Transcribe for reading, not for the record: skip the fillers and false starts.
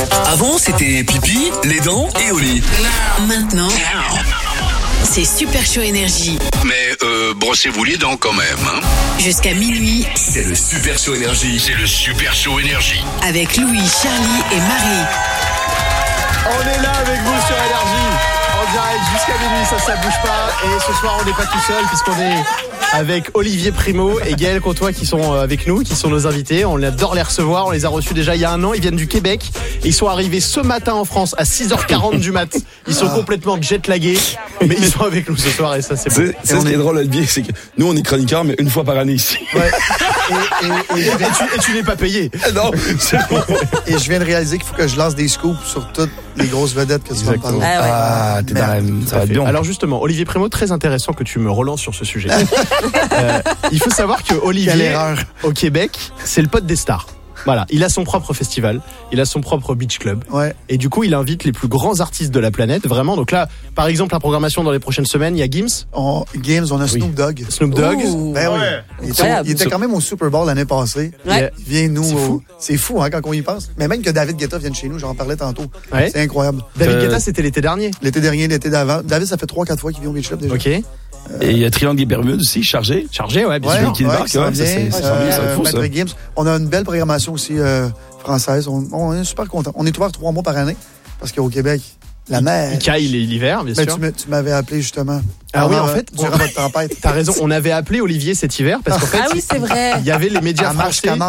Avant, c'était pipi, les dents et au lit. Maintenant, c'est Super Show Énergie. Mais brossez-vous les dents quand même, hein. Jusqu'à minuit, C'est le Super Show Énergie. C'est le Super Show Énergie. avec Louis, Charlie et Marie. On est là avec vous sur Énergie, en direct jusqu'à minuit, ça bouge pas. Et ce soir, on n'est pas tout seul puisqu'on est avec Olivier Primo et Gaël Contois qui sont avec nous, qui sont nos invités. On adore les recevoir, on les a reçus déjà il y a un an. Ils viennent du Québec et ils sont arrivés ce matin en France à 6h40 du mat. Ils sont complètement jet-lagués, mais ils sont avec nous ce soir et ça c'est beau. C'est ce qui est drôle, Olivier, c'est que nous on est chroniqueurs, mais une fois par année ici. Ouais. Et tu n'es pas payé. Non, c'est bon. Et je viens de réaliser qu'il faut que je lance des scoops sur toutes les grosses vedettes que tu vas me parler. Ah, t'es dans la... Ça va être bien. Alors justement, Olivier Primo, très intéressant que tu me relances sur ce sujet. Il faut savoir que Quelle Olivier, erreur. au Québec, c'est le pote des stars. Voilà, il a son propre festival, il a son propre beach club. Ouais. Et du coup, il invite les plus grands artistes de la planète, vraiment. Donc là, par exemple, la programmation dans les prochaines semaines, il y a Gims, On a Snoop Dogg. Snoop Dogg. Ouh. Ben oui. Incroyable. Il était quand même au Super Bowl l'année passée. Ouais. Il vient nous. C'est fou. C'est fou, hein, quand on y pense. Mais même que David Guetta vienne chez nous, j'en parlais tantôt. Ouais. C'est incroyable. David Guetta, c'était l'été dernier. L'été dernier, l'été d'avant. David, ça fait 3-4 fois qu'il vient au Beach Club déjà. Ok. Et il y a Triangle des Bermudes aussi, chargé. Chargé, ouais, bien Ouais, sûr. qui débarque, ça ouais, ça, vient. c'est fou, ça. Maître Gims. On a une belle programmation aussi française. On est super contents. On est ouvert 3 mois par année parce qu'au Québec, la mer. Il caille l'hiver, bien Mais sûr. tu m'avais appelé justement. Ah oui, en Pendant, fait, durant votre tempête. T'as raison, on avait appelé Olivier cet hiver parce qu'en fait, Ah oui, c'est vrai. il y avait les médias À Marche français.